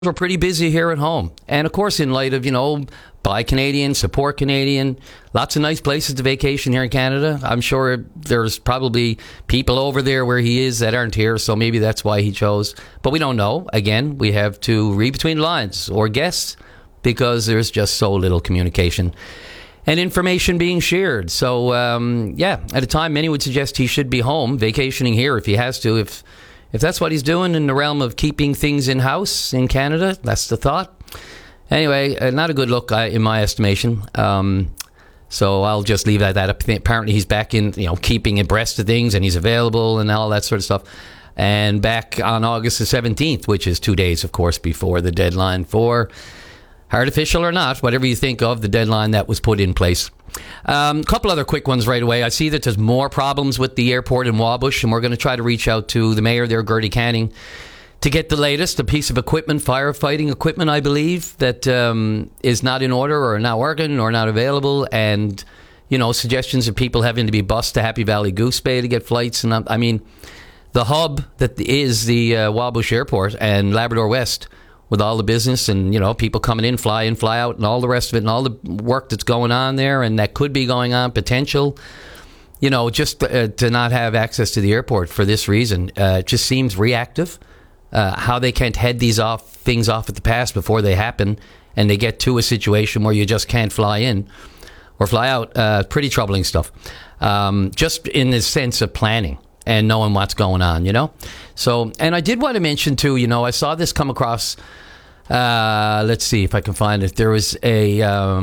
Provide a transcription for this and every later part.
we're pretty busy here at home. And of course, in light of, buy Canadian, support Canadian, lots of nice places to vacation here in Canada. I'm sure there's probably people over there where he is that aren't here, so maybe that's why he chose. But we don't know. Again, we have to read between the lines or guess, because there's just so little communication and information being shared. So, at a time, many would suggest he should be home vacationing here if he has to. If that's what he's doing in the realm of keeping things in-house in Canada, that's the thought. Anyway, not a good look in my estimation. So I'll just leave that up. Apparently he's back in, keeping abreast of things, and he's available and all that sort of stuff. And back on August the 17th, which is 2 days, of course, before the deadline for, artificial or not, whatever you think of, the deadline that was put in place. A couple other quick ones right away. I see that there's more problems with the airport in Wabush, and we're going to try to reach out to the mayor there, Gertie Canning, to get the latest. A piece of equipment, firefighting equipment, I believe, that is not in order or not working or not available, and, suggestions of people having to be bused to Happy Valley Goose Bay to get flights. And I mean, the hub that is the Wabush Airport and Labrador West, with all the business and, people coming in, fly out, and all the rest of it, and all the work that's going on there and that could be going on, potential, just to not have access to the airport for this reason, it just seems reactive. How they can't head these things off at the pass before they happen, and they get to a situation where you just can't fly in or fly out. Pretty troubling stuff. Just in the sense of planning and knowing what's going on, So, and I did want to mention too, I saw this come across. Let's see if I can find it. There was a.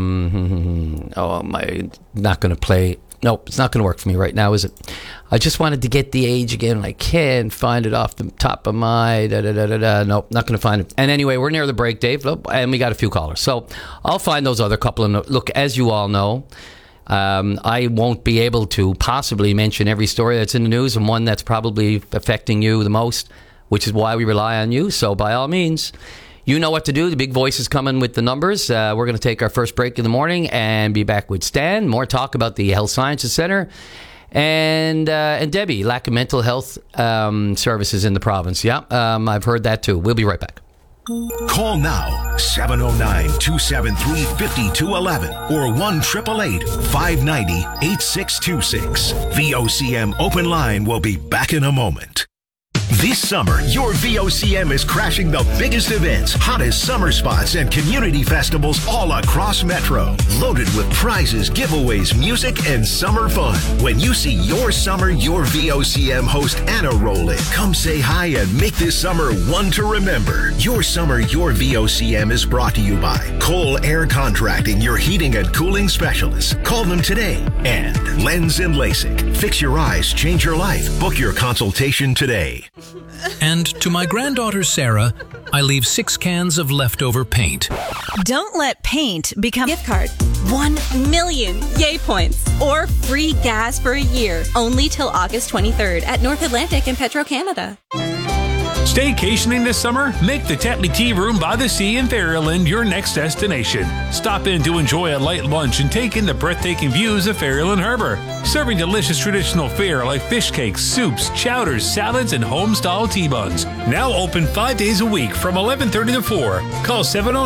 Not going to play. Nope, it's not going to work for me right now, is it? I just wanted to get the age again, and I can't find it off the top of my. Nope, not going to find it. And anyway, we're near the break, Dave, and we got a few callers, so I'll find those other couple. And look, as you all know, I won't be able to possibly mention every story that's in the news and one that's probably affecting you the most, which is why we rely on you. So by all means, you know what to do. The big voice is coming with the numbers. We're going to take our first break in the morning and be back with Stan. More talk about the Health Sciences Centre and Debbie, lack of mental health services in the province. Yeah, I've heard that too. We'll be right back. Call now, 709-273-5211 or 1-888-590-8626. VOCM Open Line will be back in a moment. This summer, your VOCM is crashing the biggest events, hottest summer spots, and community festivals all across Metro. Loaded with prizes, giveaways, music, and summer fun. When you see your summer, your VOCM host Anna roll in, come say hi and make this summer one to remember. Your summer, your VOCM is brought to you by Cole Air Contracting, your heating and cooling specialists. Call them today. And Lens and LASIK. Fix your eyes, change your life. Book your consultation today. And to my granddaughter Sarah, I leave 6 cans of leftover paint. Don't let paint become a gift card. 1 million Yay points or free gas for a year. Only till August 23rd at North Atlantic and Petro-Canada. Staycationing this summer? Make the Tetley Tea Room by the Sea in Ferryland your next destination. Stop in to enjoy a light lunch and take in the breathtaking views of Ferryland Harbour. Serving delicious traditional fare like fish cakes, soups, chowders, salads, and home-style tea buns. Now open 5 days a week from 11:30 to 4. Call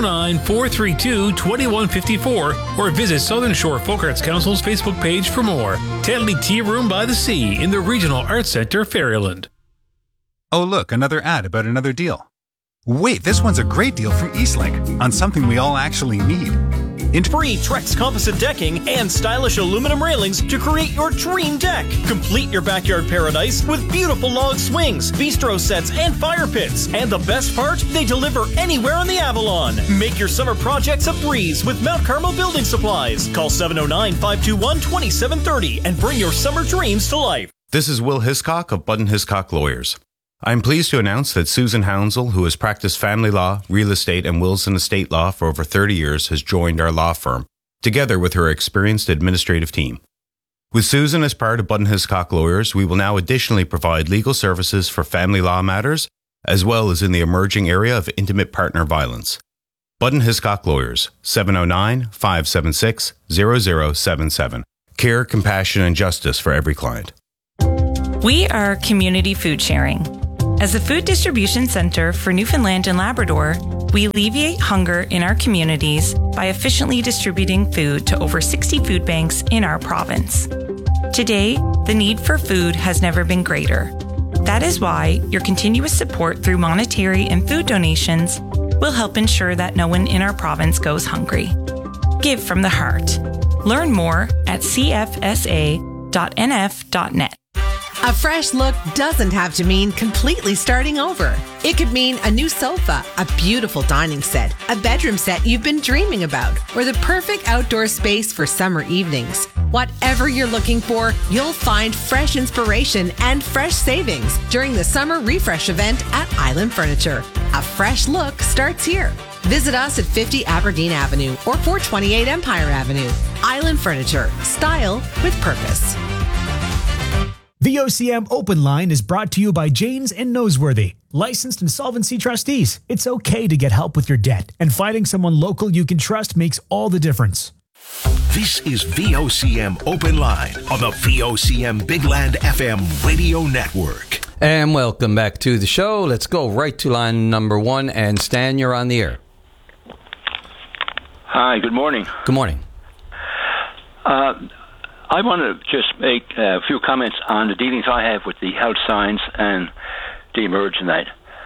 709-432-2154 or visit Southern Shore Folk Arts Council's Facebook page for more. Tetley Tea Room by the Sea in the Regional Arts Centre, Ferryland. Oh, look, another ad about another deal. Wait, this one's a great deal from Eastlink on something we all actually need. Free Trex composite decking and stylish aluminum railings to create your dream deck. Complete your backyard paradise with beautiful log swings, bistro sets, and fire pits. And the best part, they deliver anywhere in the Avalon. Make your summer projects a breeze with Mount Carmel Building Supplies. Call 709-521-2730 and bring your summer dreams to life. This is Will Hiscock of Budden Hiscock Lawyers. I'm pleased to announce that Susan Hounsell, who has practiced family law, real estate, and wills and estate law for over 30 years, has joined our law firm, together with her experienced administrative team. With Susan as part of Budden Hiscock Lawyers, we will now additionally provide legal services for family law matters, as well as in the emerging area of intimate partner violence. Budden Hiscock Lawyers, 709-576-0077. Care, compassion, and justice for every client. We are community food sharing. As a food distribution center for Newfoundland and Labrador, we alleviate hunger in our communities by efficiently distributing food to over 60 food banks in our province. Today, the need for food has never been greater. That is why your continuous support through monetary and food donations will help ensure that no one in our province goes hungry. Give from the heart. Learn more at cfsa.nf.net. A fresh look doesn't have to mean completely starting over. It could mean a new sofa, a beautiful dining set, a bedroom set you've been dreaming about, or the perfect outdoor space for summer evenings. Whatever you're looking for, you'll find fresh inspiration and fresh savings during the Summer Refresh event at Island Furniture. A fresh look starts here. Visit us at 50 Aberdeen Avenue or 428 Empire Avenue. Island Furniture. Style with purpose. VOCM Open Line is brought to you by Janes and Noseworthy, licensed insolvency trustees. It's okay to get help with your debt, and finding someone local you can trust makes all the difference. This is VOCM Open Line on the VOCM Big Land FM radio network. And welcome back to the show. Let's go right to line number 1. And Stan, you're on the air. Hi, good morning. Good morning. I want to just make a few comments on the dealings I have with the health science and the emerge night.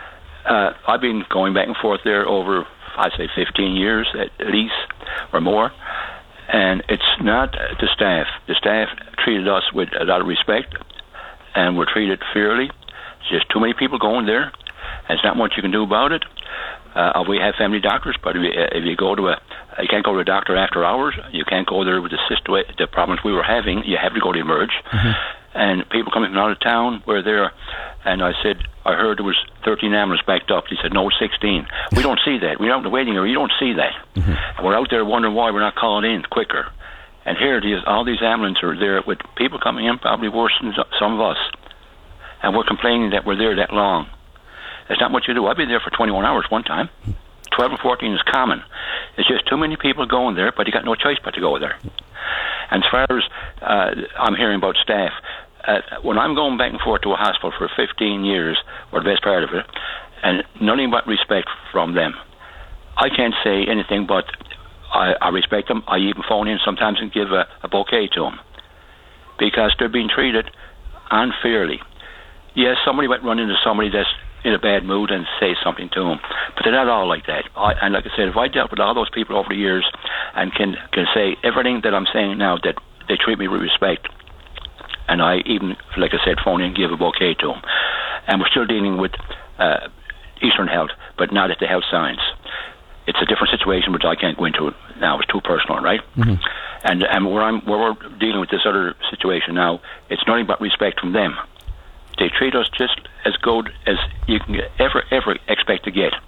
I've been going back and forth there over, I'd say, 15 years at least or more. And it's not the staff. The staff treated us with a lot of respect, and we're treated fairly. There's just too many people going there, and there's not much you can do about it. We have family doctors, but if you go to you can't go to a doctor after hours. You can't go there with the problems we were having. You have to go to emerge. Mm-hmm. And people coming from out of town were there, and I said, I heard there was 13 ambulances backed up. He said, no, 16. We don't see that. We're out in the waiting area. You don't see that. Mm-hmm. And we're out there wondering why we're not calling in quicker. And here it is, all these ambulances are there with people coming in probably worse than some of us. And we're complaining that we're there that long. There's not much you do. I've been there for 21 hours one time. 12 and 14 is common. It's just too many people going there, but you got no choice but to go there. And as far as I'm hearing about staff, when I'm going back and forth to a hospital for 15 years, or the best part of it, and nothing but respect from them, I can't say anything but I respect them. I even phone in sometimes and give a bouquet to them, because they're being treated unfairly. Yes, somebody might run into somebody that's in a bad mood and say something to them, but they're not all like that. And like I said, if I dealt with all those people over the years and can say everything that I'm saying now, that they treat me with respect, and I even, like I said, phone in and give a bouquet to them. And we're still dealing with Eastern Health, but not at the health science. It's a different situation, which I can't go into now. It's too personal, right? Mm-hmm. And where we're dealing with this other situation now, it's nothing but respect from them. They treat us just as good as you can ever expect to get.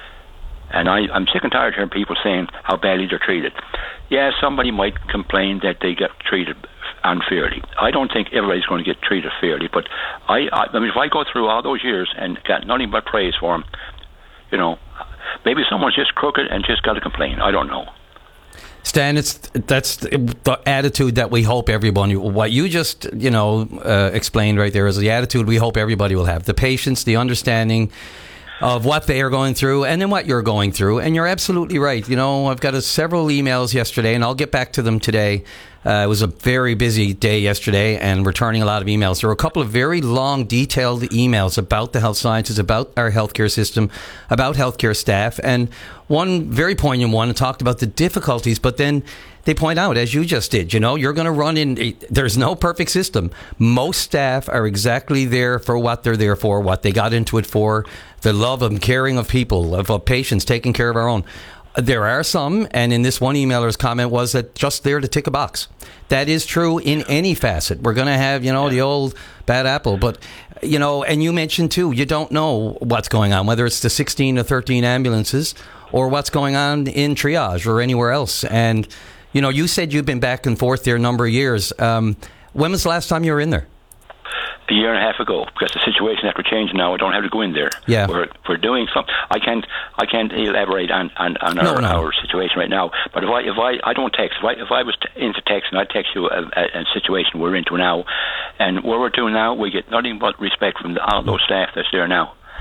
And I'm sick and tired of hearing people saying how badly they're treated. Yeah, somebody might complain that they get treated unfairly. I don't think everybody's going to get treated fairly, but I mean, if I go through all those years and got nothing but praise for them, you know, maybe someone's just crooked and just got to complain. I don't know. Stan, that's the attitude that we hope everyone, what you just, explained right there is the attitude we hope everybody will have. The patience, the understanding of what they are going through and then what you're going through. And you're absolutely right. You know, I've got several emails yesterday, and I'll get back to them today. It was a very busy day yesterday and returning a lot of emails. There were a couple of very long, detailed emails about the health sciences, about our healthcare system, about healthcare staff. And one very poignant one talked about the difficulties, but then they point out, as you just did, you're going to run in. There's no perfect system. Most staff are exactly there for what they're there for, what they got into it for, the love and caring of people, of patients, taking care of our own. There are some, and in this one emailer's comment was that just there to tick a box. That is true in any facet. We're going to have, the old bad apple, but, and you mentioned too, you don't know what's going on, whether it's the 16 or 13 ambulances or what's going on in triage or anywhere else. And, you said you've been back and forth there a number of years. When was the last time you were in there? A year and a half ago, because the situation after change now, I don't have to go in there. Yeah, we're doing something. I can't elaborate on our situation right now. But if I don't text, if I was into text and I text you a situation we're into now, and what we're doing now, we get nothing but respect from all those staff that's there now.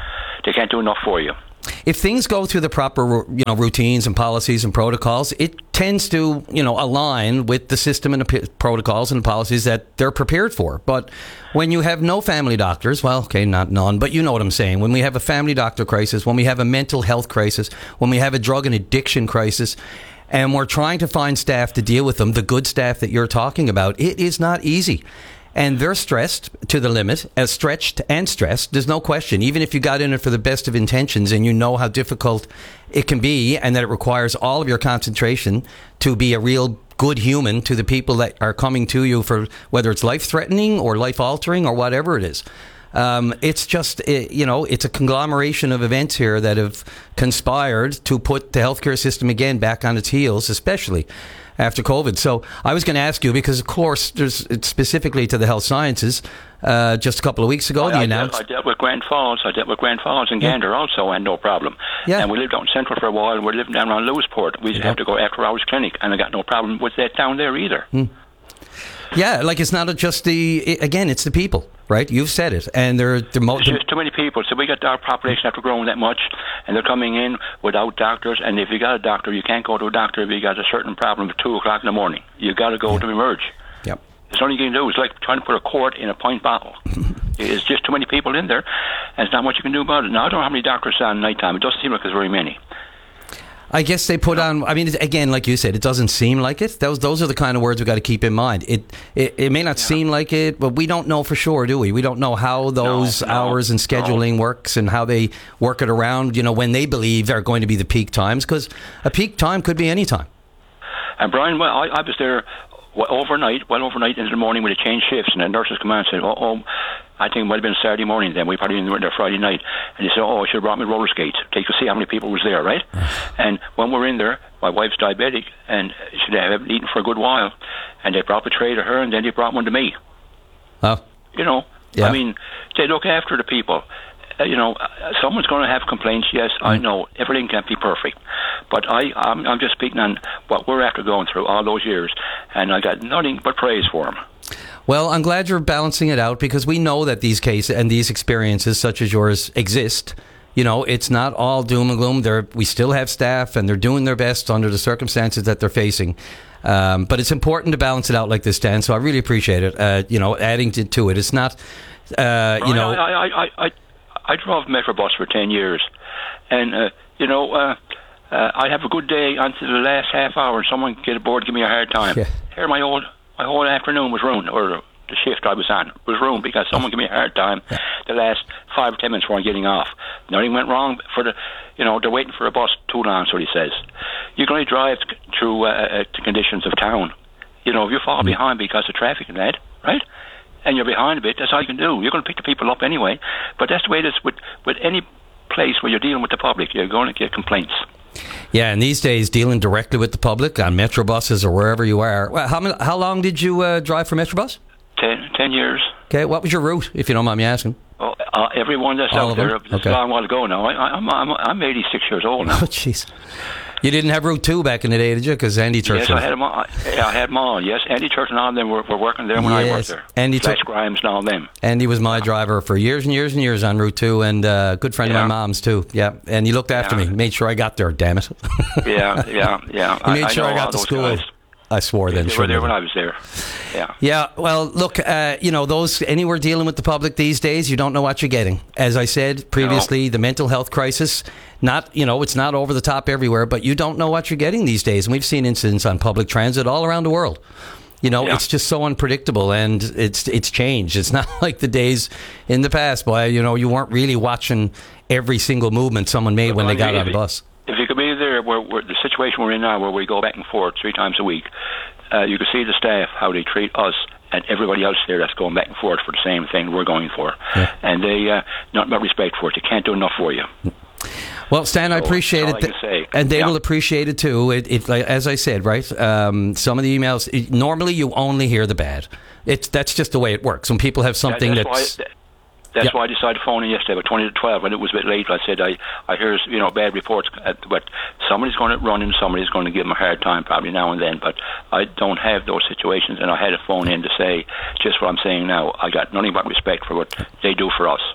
they can't do enough for you. If things go through the proper, routines and policies and protocols, it tends to, align with the system and the protocols and the policies that they're prepared for. But when you have no family doctors, well, okay, not none, but you know what I'm saying. When we have a family doctor crisis, when we have a mental health crisis, when we have a drug and addiction crisis, and we're trying to find staff to deal with them, the good staff that you're talking about, it is not easy. And they're stressed to the limit, as stretched and stressed. There's no question. Even if you got in it for the best of intentions and you know how difficult it can be and that it requires all of your concentration to be a real good human to the people that are coming to you for whether it's life-threatening or life-altering or whatever it is. It's just, it's a conglomeration of events here that have conspired to put the healthcare system again back on its heels, especially after COVID. So I was going to ask you, because of course it's specifically to the health sciences, just a couple of weeks ago I dealt with Grand Falls. And Gander also, and no problem. Yeah. And we lived out in Central for a while, and we're living down on Lewisport. We used to have to go after hours clinic, and I got no problem with that down there either. Yeah, like it's not just it's the people, right? You've said it, and there's just too many people. So we got our population after growing that much, and they're coming in without doctors. And if you got a doctor, you can't go to a doctor if you got a certain problem at 2:00 in the morning. You got to go to Emerge. Yep. There's nothing you can do. It's like trying to put a quart in a pint bottle. It's just too many people in there, and there's not much you can do about it. Now I don't know how many doctors are on nighttime. It doesn't seem like there's very many. I guess they put on. I mean, again, like you said, it doesn't seem like it. Those are the kind of words we got to keep in mind. It may not seem like it, but we don't know for sure, do we? We don't know how those hours and scheduling works and how they work it around. When they believe are going to be the peak times, because a peak time could be any time. And Brian, well, I was there overnight into the morning when they changed shifts, and the nurses come out and said, I think it might have been Saturday morning then. We probably went there Friday night. And they said, I should have brought me roller skates. So you could see how many people was there, right? And when we're in there, my wife's diabetic, and she haven't eaten for a good while. And they brought the tray to her, and then they brought one to me. Oh. Yeah. I mean, they look after the people. Someone's going to have complaints, yes, I know. Everything can't be perfect. But I'm just speaking on what we're after going through all those years, and I got nothing but praise for them. Well, I'm glad you're balancing it out, because we know that these cases and these experiences such as yours exist. It's not all doom and gloom. We still have staff, and they're doing their best under the circumstances that they're facing. But it's important to balance it out like this, Dan, so I really appreciate it, adding to it. It's not, I drove Metrobus for 10 years, and I'd have a good day until the last half hour, and someone get aboard, give me a hard time. Yeah. Here, my whole afternoon was ruined, or the shift I was on was ruined because someone gave me a hard time. The last 5 or 10 minutes before getting off, nothing went wrong for they're waiting for a bus too long. So he says, you can only drive through the conditions of town. If you fall behind because of traffic and that, right? And you're behind a bit, that's all you can do. You're going to pick the people up anyway. But that's the way it is with any place where you're dealing with the public. You're going to get complaints. Yeah, and these days, dealing directly with the public on Metro buses or wherever you are. Well, how long did you drive for Metrobus? 10 years. Okay, what was your route, if you don't mind me asking? Everyone that's out there. It's a long while ago now. I'm 86 years old now. Oh, jeez. You didn't have Route 2 back in the day, did you? Because Andy Church. Yes, I had them all. I had them all. Yes, Andy Church and all of them were working there when I worked there. Andy Grimes and all of them. Andy was my driver for years and years and years on Route 2, and a good friend of my mom's too. Yeah, and he looked after me, made sure I got there. Damn it. Yeah. He made sure I got to school. Guys. I swore then. They were there when I was there. Yeah. Yeah. Well, look, those anywhere dealing with the public these days, you don't know what you're getting. As I said previously, the mental health crisis, it's not over the top everywhere, but you don't know what you're getting these days. And we've seen incidents on public transit all around the world. It's just so unpredictable, and it's changed. It's not like the days in the past, boy. You weren't really watching every single movement someone made when they got on the bus. If you could be there, where the situation we're in now, where we go back and forth 3 times a week, you could see the staff, how they treat us and everybody else there that's going back and forth for the same thing we're going for. Yeah. And they, not about respect for it. They can't do enough for you. Well, Stan, I appreciate it, and they will appreciate it too. It as I said, right? Some of the emails, normally you only hear the bad. That's just the way it works. When people have something That's why I decided to phone in yesterday about 20 to 12, and it was a bit late. I said, I hear bad reports, but somebody's going to run in, somebody's going to give them a hard time probably now and then, but I don't have those situations, and I had to phone in to say just what I'm saying now. I got nothing but respect for what they do for us.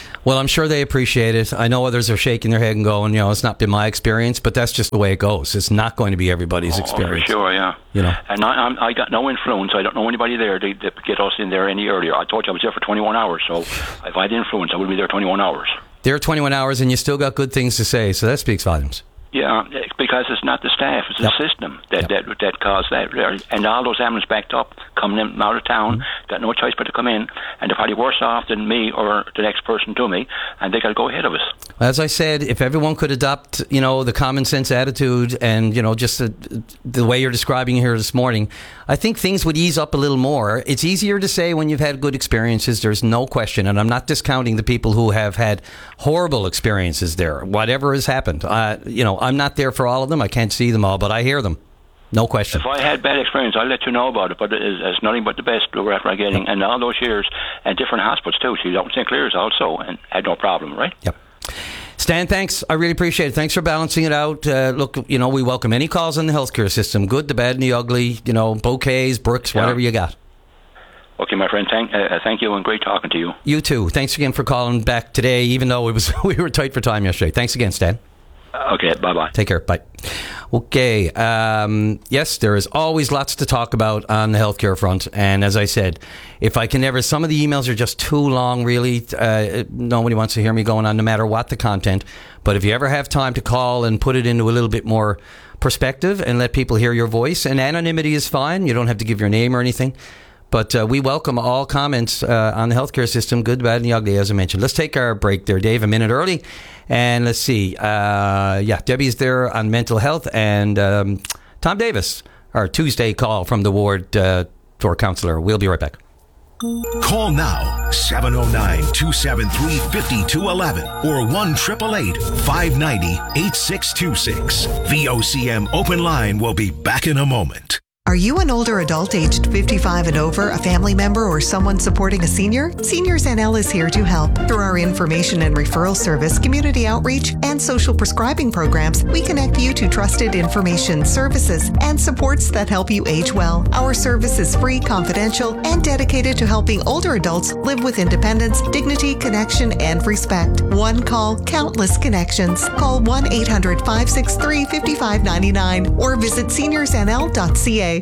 Well, I'm sure they appreciate it. I know others are shaking their head and going, it's not been my experience, but that's just the way it goes. It's not going to be everybody's experience. For sure, yeah. And I got no influence. I don't know anybody there to get us in there any earlier. I told you I was there for 21 hours, so if I had influence, I would be there 21 hours. There are 21 hours, and you still got good things to say, so that speaks volumes. Yeah, because it's not the staff, it's the system that caused that. And all those ambulance backed up, coming in out of town, got no choice but to come in, and they're probably worse off than me or the next person to me, and they got to go ahead of us. As I said, if everyone could adopt, the common sense attitude and, just the way you're describing here this morning, I think things would ease up a little more. It's easier to say when you've had good experiences, there's no question, and I'm not discounting the people who have had horrible experiences there, whatever has happened. I'm not there for all of them. I can't see them all, but I hear them. No question. If I had bad experience, I'll let you know about it, but it's nothing but the best after I'm getting. And all those years at different hospitals, too. See, St. Clair's also, and had no problem, right? Yep. Stan, thanks. I really appreciate it. Thanks for balancing it out. Look, we welcome any calls on the healthcare system. Good, the bad, and the ugly. Bouquets, bricks, whatever you got. Okay, my friend. Thank you, and great talking to you. You too. Thanks again for calling back today, even though we were tight for time yesterday. Thanks again, Stan. Okay, bye-bye. Take care. Bye. Okay. Yes, there is always lots to talk about on the healthcare front. And as I said, if I can ever, some of the emails are just too long, really. Nobody wants to hear me going on, no matter what the content. But if you ever have time to call and put it into a little bit more perspective and let people hear your voice, and anonymity is fine. You don't have to give your name or anything. But we welcome all comments on the healthcare system, good, bad, and the ugly, as I mentioned. Let's take our break there, Dave, a minute early. And let's see. Debbie's there on mental health. And Tom Davis, our Tuesday call from the ward to our counselor. We'll be right back. Call now, 709-273-5211 or 1-888-590-8626. VOCM Open Line will be back in a moment. Are you an older adult aged 55 and over, a family member, or someone supporting a senior? Seniors NL is here to help. Through our information and referral service, community outreach, and social prescribing programs, we connect you to trusted information, services, and supports that help you age well. Our service is free, confidential, and dedicated to helping older adults live with independence, dignity, connection, and respect. One call, countless connections. Call 1-800-563-5599 or visit seniorsnl.ca.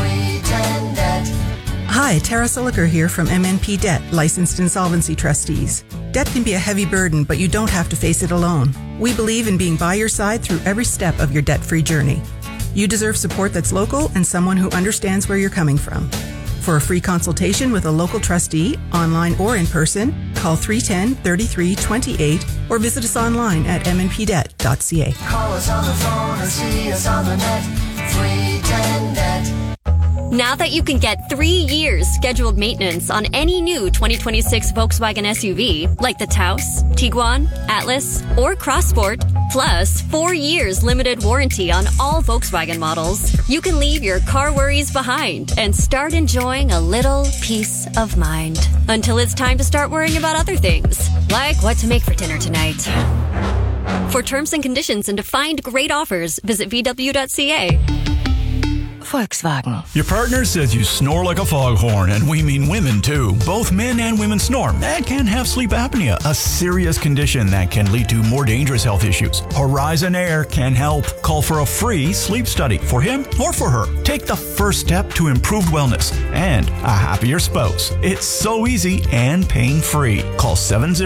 Hi, Tara Siliker here from MNP Debt, licensed insolvency trustees. Debt can be a heavy burden, but you don't have to face it alone. We believe in being by your side through every step of your debt-free journey. You deserve support that's local and someone who understands where you're coming from. For a free consultation with a local trustee, online or in person, call 310-3328 or visit us online at mnpdebt.ca. Call us on the phone or see us on the net. 310-NET. Now that you can get 3 years scheduled maintenance on any new 2026 Volkswagen SUV, like the Taos, Tiguan, Atlas, or Crossport, plus 4 years limited warranty on all Volkswagen models, you can leave your car worries behind and start enjoying a little peace of mind. Until it's time to start worrying about other things, like what to make for dinner tonight. For terms and conditions and to find great offers, visit VW.ca. Volkswagen. Your partner says you snore like a foghorn, and we mean women too. Both men and women snore and can have sleep apnea, a serious condition that can lead to more dangerous health issues. Horizon Air can help. Call for a free sleep study for him or for her. Take the first step to improved wellness and a happier spouse. It's so easy and pain-free. Call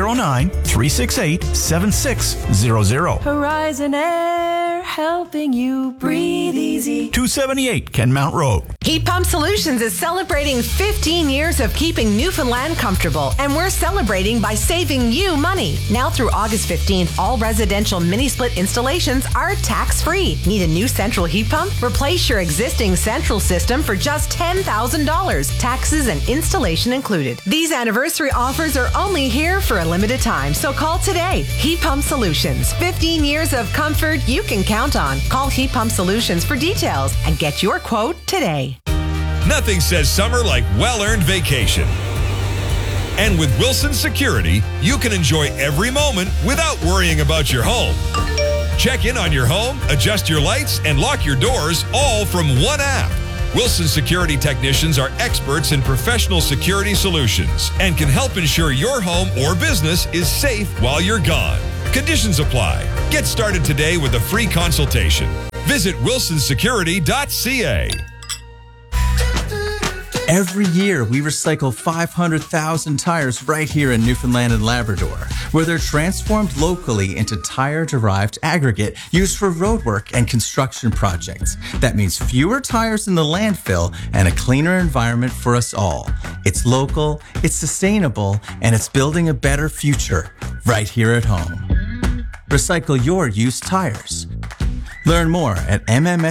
709-368-7600. Horizon Air, helping you breathe easy. 278 Kenmount Road. Heat Pump Solutions is celebrating 15 years of keeping Newfoundland comfortable, and we're celebrating by saving you money. Now through August 15th, all residential mini-split installations are tax-free. Need a new central heat pump? Replace your existing central system for just $10,000, taxes and installation included. These anniversary offers are only here for a limited time, so call today. Heat Pump Solutions, 15 years of comfort you can count on. Call Heat Pump Solutions for details and get your quote today. Nothing says summer like well-earned vacation. And with Wilson Security, you can enjoy every moment without worrying about your home. Check in on your home, adjust your lights, and lock your doors all from one app. Wilson Security Technicians are experts in professional security solutions and can help ensure your home or business is safe while you're gone. Conditions apply. Get started today with a free consultation. Visit wilsonsecurity.ca. Every year, we recycle 500,000 tires right here in Newfoundland and Labrador, where they're transformed locally into tire-derived aggregate used for roadwork and construction projects. That means fewer tires in the landfill and a cleaner environment for us all. It's local, it's sustainable, and it's building a better future right here at home. Recycle your used tires. Learn more at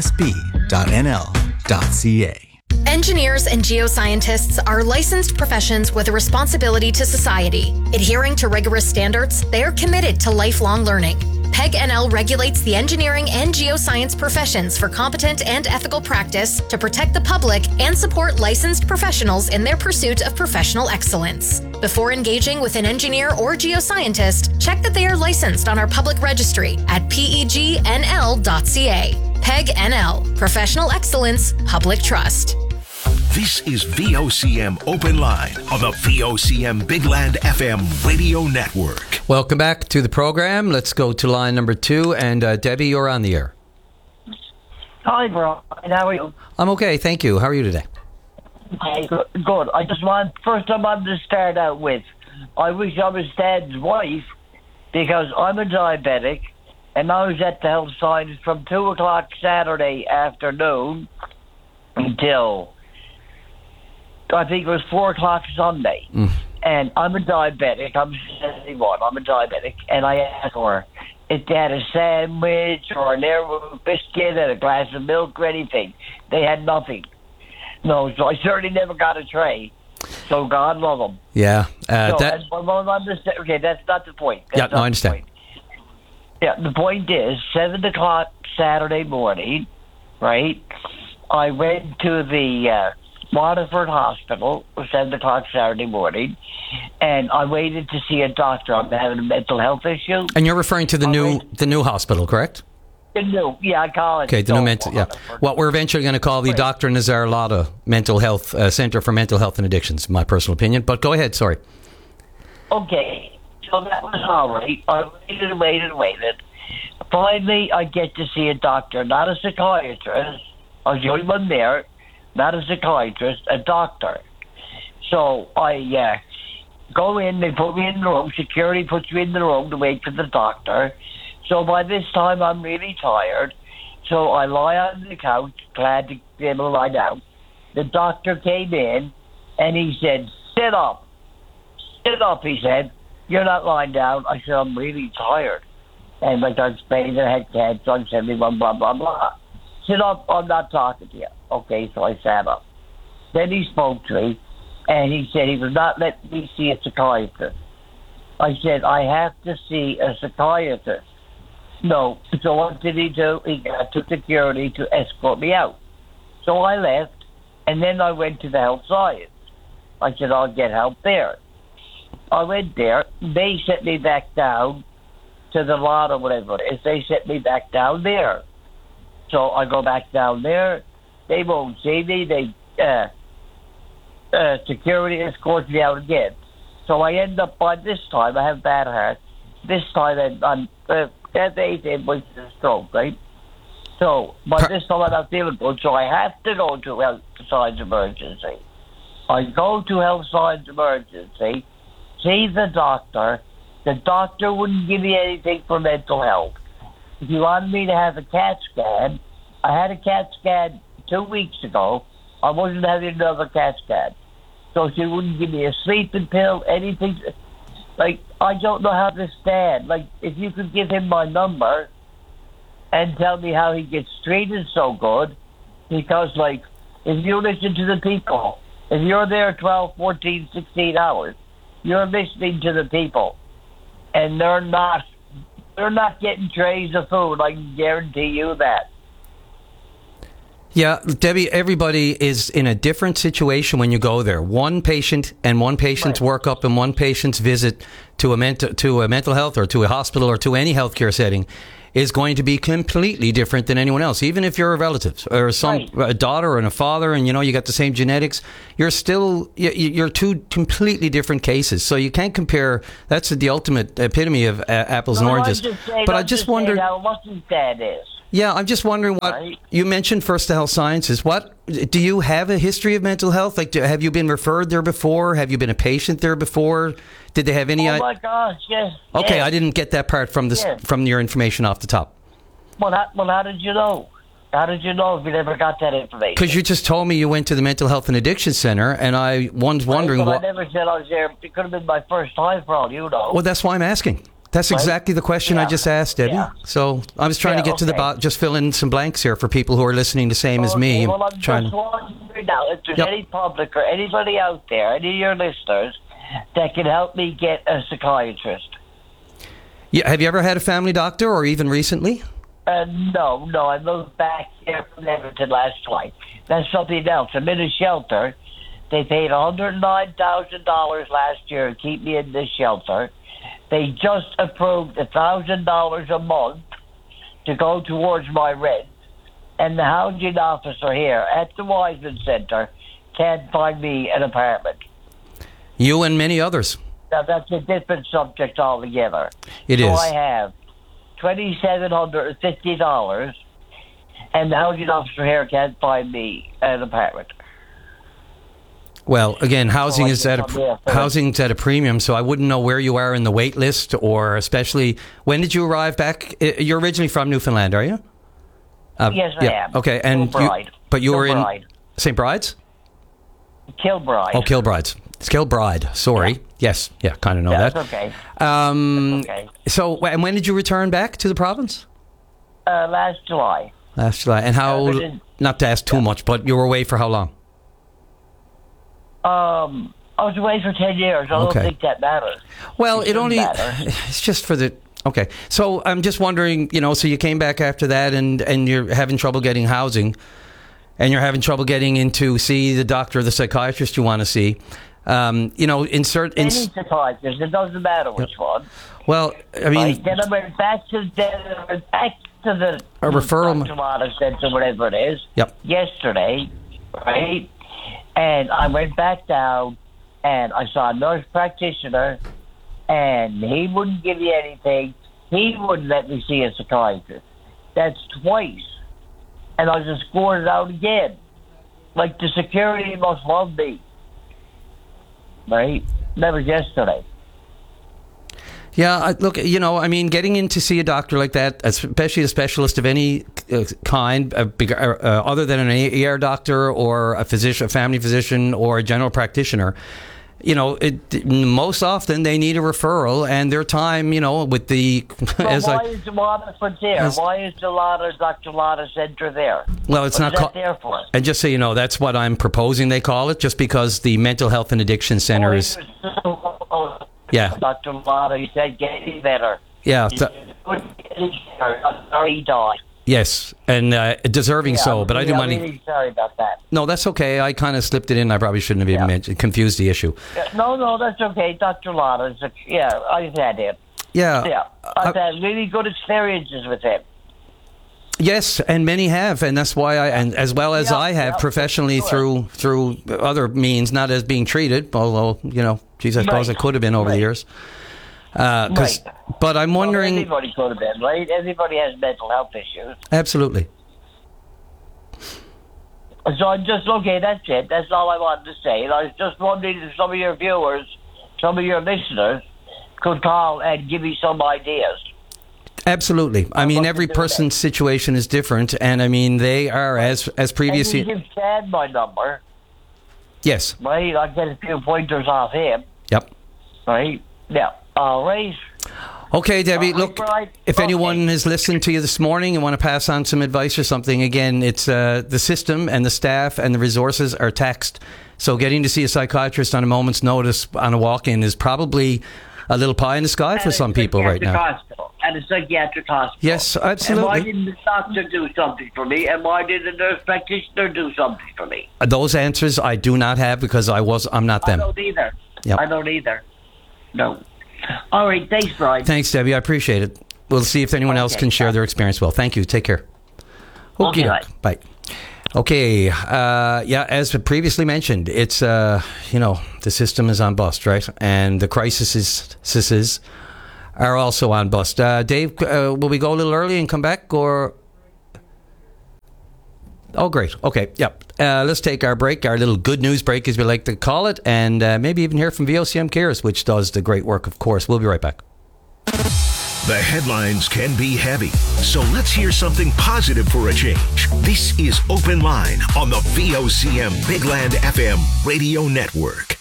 mmsb.nl.ca. Engineers and geoscientists are licensed professions with a responsibility to society. Adhering to rigorous standards, they are committed to lifelong learning. PEG NL regulates the engineering and geoscience professions for competent and ethical practice to protect the public and support licensed professionals in their pursuit of professional excellence. Before engaging with an engineer or geoscientist, check that they are licensed on our public registry at pegnl.ca. PEG NL, Professional Excellence, Public Trust. This is VOCM Open Line on the VOCM Big Land FM radio network. Welcome back to the program. Let's go to line number 2. And Debbie, you're on the air. Hi, Brian. How are you? I'm okay, thank you. How are you today? Good. I wanted to start out with, I wish I was Dad's wife, because I'm a diabetic, and I was at the health science from 2 o'clock Saturday afternoon until I think it was 4 o'clock Sunday. And I'm a diabetic. I'm 71. I'm a diabetic. And I asked her if they had a sandwich or an air biscuit and a glass of milk or anything. They had nothing. No, so I certainly never got a tray. So God love them. Yeah. Okay, that's not the point. I understand. Yeah, the point is, 7 o'clock Saturday morning, right, I went to the Waterford Hospital at 7 o'clock Saturday morning, and I waited to see a doctor. I'm having a mental health issue. And you're referring to the new hospital, correct? The new, yeah, I call it. Okay, the new mental, yeah. What we're eventually going to call the Dr. Nazar Lada Mental Health Center for Mental Health and Addictions, my personal opinion. But go ahead, sorry. Okay, so that was all right. I waited. Finally, I get to see a doctor, not a psychiatrist. I was the only one there, not a psychiatrist, a doctor. So I go in, they put me in the room, security puts me in the room to wait for the doctor. So by this time, I'm really tired. So I lie on the couch, glad to be able to lie down. The doctor came in, and he said, sit up. Sit up, he said. You're not lying down. I said, I'm really tired. And I started explaining that I had cancer, I'm 71, blah, blah, blah. Sit up, I'm not talking to you. Okay, so I sat up. Then he spoke to me, and he said he would not let me see a psychiatrist. I said, I have to see a psychiatrist. No. So what did he do? He got to security to escort me out. So I left, and then I went to the health science. I said, I'll get help there. I went there. They sent me back down to the lot or whatever it is. They sent me back down there. So I go back down there. They won't see me. They security escorts me out again. So I end up, by this time, I have bad heart. This time I'm at the 18 was a stroke, right? So by this time I'm not feeling good. So I have to go to health science emergency. I go to health science emergency, see the doctor. The doctor wouldn't give me anything for mental health. If you wanted me to have a CAT scan, I had a CAT scan 2 weeks ago. I wasn't having another CAT scan. So she wouldn't give me a sleeping pill, anything. Like, I don't know how to stand. Like, if you could give him my number and tell me how he gets treated so good, because, like, if you listen to the people, if you're there 12, 14, 16 hours, you're listening to the people, and they're not getting trays of food. I can guarantee you that. Yeah, Debbie, everybody is in a different situation when you go there. One patient and one patient's workup and one patient's visit to a mental health or to a hospital or to any healthcare setting is going to be completely different than anyone else. Even if you're a relative or a daughter and a father and, you got the same genetics, you're two completely different cases. So you can't compare. That's the ultimate epitome of apples and oranges. But I just wondered what his dad is. Yeah, I'm just wondering what you mentioned. First Health Sciences. What do you have a history of mental health? Like, have you been referred there before? Have you been a patient there before? Did they have any? Oh my gosh, yes. Okay, yes. I didn't get that part from from your information off the top. Well, how did you know? How did you know if you never got that information? Because you just told me you went to the Mental Health and Addiction Center, and I was wondering what. I never said I was there. It could have been my first time, for all you know. Well, that's why I'm asking. That's exactly the question I just asked, Debbie. Yeah. So I was trying to get to the bottom, just fill in some blanks here for people who are listening the same as me. Well, I'm just wondering now if there's any public or anybody out there, any of your listeners, that can help me get a psychiatrist. Yeah, have you ever had a family doctor, or even recently? No. I moved back here from Edmonton last July. That's something else. I'm in a shelter. They paid $109,000 last year to keep me in this shelter. They just approved $1,000 a month to go towards my rent, and the housing officer here at the Wiseman Center can't find me an apartment. You and many others. Now, that's a different subject altogether. It is. So I have $2,750, and the housing officer here can't find me an apartment. Well, again, housing's at a premium, so I wouldn't know where you are in the wait list, or especially when did you arrive back? You're originally from Newfoundland, are you? Yes, I am. Okay, and you were in St. Bride's? Kilbride. Oh, Kilbride's. It's Kilbride. Sorry. Yeah. Yes. Yeah, kind of know that. That's okay. Okay. So, and when did you return back to the province? Last July. Last July. And how? Not to ask too much, but you were away for how long? I was away for 10 years. I don't think that matters. Well, it's just for the... Okay. So I'm just wondering, so you came back after that and you're having trouble getting housing, and you're having trouble getting in to see the doctor or the psychiatrist you want to see. Any psychiatrist, it doesn't matter which one. Well, I mean... Then I went back to the a referral... Dr. Center, whatever it is, yesterday, right? And I went back down, and I saw a nurse practitioner, and he wouldn't give you anything. He wouldn't let me see a psychiatrist. That's twice. And I just scored it out again. Like, the security must love me. Right? That was yesterday. Yeah, look, getting in to see a doctor like that, especially a specialist of any kind, other than an ER doctor or a physician, a family physician, or a general practitioner, most often they need a referral, and their time, with the... Why is the Waterford there? Why is the Dr. Lotta Center there? Well, it's not called... there for? And just so you know, that's what I'm proposing they call it, just because the Mental Health and Addiction Center is... Yeah. Dr. Lotta, he said, get any better. Yeah. He died. Yes, and deserving so, but I didn't want to... I'm really sorry about that. No, that's okay. I kind of slipped it in. I probably shouldn't have even confused the issue. No, that's okay. Dr. Lotta, I've had him. Yeah. I've had really good experiences with him. Yes, and many have, and that's why as well as I have professionally through other means, not as being treated, although, I suppose I could have been over the years. But I'm wondering... Well, anybody could have been, right? Everybody has mental health issues. Absolutely. So I'm just, that's it. That's all I wanted to say. And I was just wondering if some of your viewers, some of your listeners could call and give me some ideas. Absolutely. I mean, every person's situation is different, and I mean, they are, as previously... And you give Chad my number. Yes. Right? I'll get a few pointers off him. Yep. Right? Yeah. All right. Okay, Debbie, look, if anyone has listened to you this morning and want to pass on some advice or something, again, it's the system and the staff and the resources are taxed. So getting to see a psychiatrist on a moment's notice on a walk-in is probably a little pie in the sky for some people right now. Hospital, and a psychiatric hospital. Yes, absolutely. And why didn't the doctor do something for me? And why did the nurse practitioner do something for me? Those answers I do not have because I'm not them. I don't either. Yep. I don't either. No. All right, thanks, Brian. Thanks, Debbie. I appreciate it. We'll see if anyone else can share their experience well. Thank you. Take care. Okay. Bye. Okay. As previously mentioned, it's, the system is on bust, right? And the crises are also on bust. Dave, will we go a little early and come back, or... Oh, great. Okay, yep. Let's take our break, our little good news break, as we like to call it, and maybe even hear from VOCM Cares, which does the great work, of course. We'll be right back. The headlines can be heavy, so let's hear something positive for a change. This is Open Line on the VOCM Big Land FM radio network.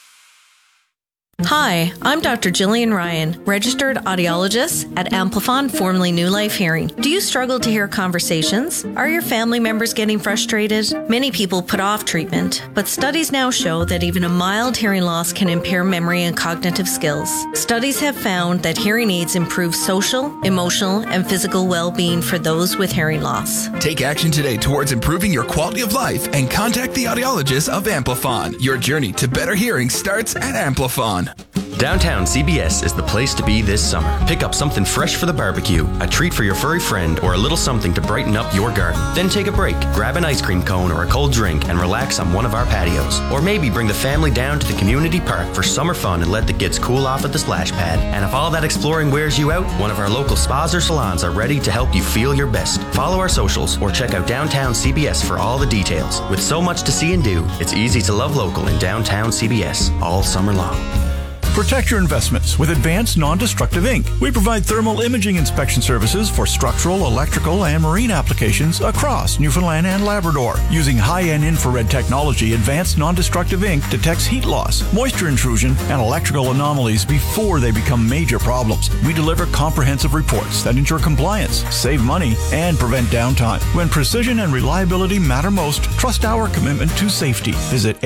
Hi, I'm Dr. Jillian Ryan, registered audiologist at Amplifon, formerly New Life Hearing. Do you struggle to hear conversations? Are your family members getting frustrated? Many people put off treatment, but studies now show that even a mild hearing loss can impair memory and cognitive skills. Studies have found that hearing aids improve social, emotional, and physical well-being for those with hearing loss. Take action today towards improving your quality of life and contact the audiologist of Amplifon. Your journey to better hearing starts at Amplifon. Downtown CBS is the place to be this summer. Pick up something fresh for the barbecue, a treat for your furry friend, or a little something to brighten up your garden. Then take a break, grab an ice cream cone or a cold drink, and relax on one of our patios. Or maybe bring the family down to the community park for summer fun and let the kids cool off at the splash pad. And if all that exploring wears you out, one of our local spas or salons are ready to help you feel your best. Follow our socials or check out Downtown CBS for all the details. With so much to see and do, it's easy to love local in Downtown CBS all summer long. Protect your investments with Advanced Non-Destructive Ink. We provide thermal imaging inspection services for structural, electrical, and marine applications across Newfoundland and Labrador. Using high-end infrared technology, Advanced Non-Destructive Ink detects heat loss, moisture intrusion, and electrical anomalies before they become major problems. We deliver comprehensive reports that ensure compliance, save money, and prevent downtime. When precision and reliability matter most, trust our commitment to safety. Visit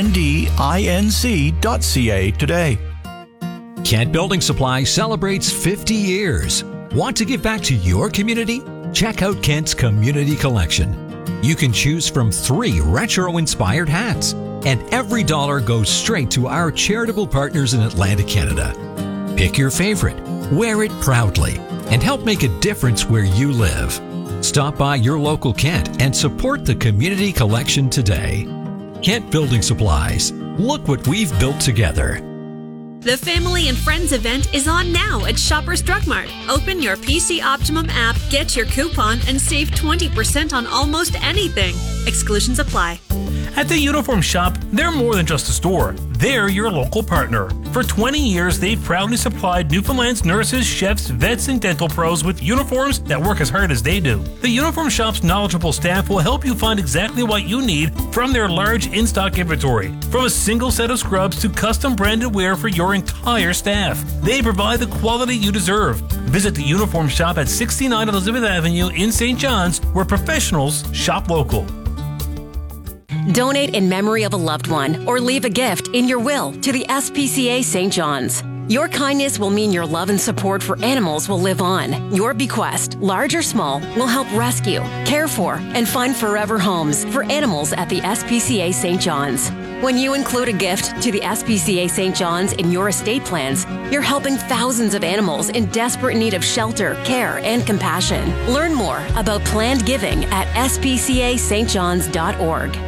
andinc.ca today. Kent Building Supply celebrates 50 years. Want to give back to your community? Check out Kent's Community Collection. You can choose from 3 retro-inspired hats, and every dollar goes straight to our charitable partners in Atlantic Canada. Pick your favorite, wear it proudly, and help make a difference where you live. Stop by your local Kent and support the Community Collection today. Kent Building Supplies. Look what we've built together. The Family and Friends event is on now at Shoppers Drug Mart. Open your PC Optimum app, get your coupon, and save 20% on almost anything. Exclusions apply. At the Uniform Shop, they're more than just a store. They're your local partner. For 20 years, they've proudly supplied Newfoundland's nurses, chefs, vets, and dental pros with uniforms that work as hard as they do. The Uniform Shop's knowledgeable staff will help you find exactly what you need from their large in-stock inventory. From a single set of scrubs to custom branded wear for your entire staff. They provide the quality you deserve. Visit the Uniform Shop at 69 Elizabeth Avenue in St. John's, where professionals shop local. Donate in memory of a loved one or leave a gift in your will to the SPCA St. John's. Your kindness will mean your love and support for animals will live on. Your bequest, large or small, will help rescue, care for, and find forever homes for animals at the SPCA St. John's. When you include a gift to the SPCA St. John's in your estate plans, you're helping thousands of animals in desperate need of shelter, care, and compassion. Learn more about planned giving at spcastjohns.org.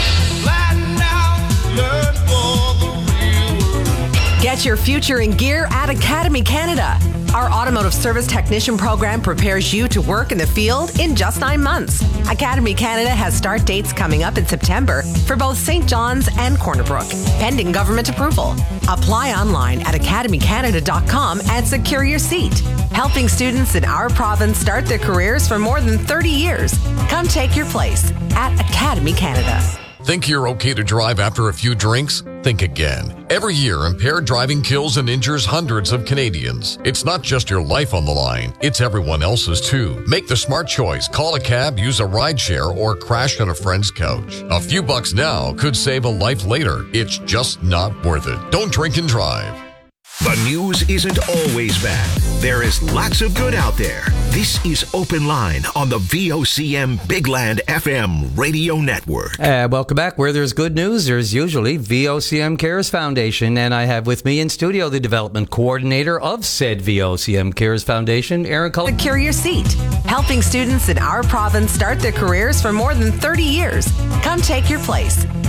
Get your future in gear at Academy Canada. Our automotive service technician program prepares you to work in the field in just 9 months. Academy Canada has start dates coming up in September for both St. John's and Corner Brook, pending government approval. Apply online at academycanada.com and secure your seat. Helping students in our province start their careers for more than 30 years. Come take your place at Academy Canada. Think you're okay to drive after a few drinks? Think again. Every year, impaired driving kills and injures hundreds of Canadians. It's not just your life on the line, it's everyone else's too. Make the smart choice. Call a cab, use a rideshare, or crash on a friend's couch. A few bucks now could save a life later. It's just not worth it. Don't drink and drive. The news isn't always bad. There is lots of good out there. This is Open Line on the VOCM Big Land FM radio network. Welcome back. Where there's good news, there's usually VOCM Cares Foundation. And I have with me in studio the development coordinator of said VOCM Cares Foundation, Erin Cullen. Secure your seat. Helping students in our province start their careers for more than 30 years. Come take your place.